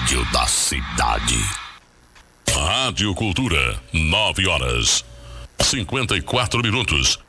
rádio da cidade. Rádio Cultura, 9 horas, 54 minutos.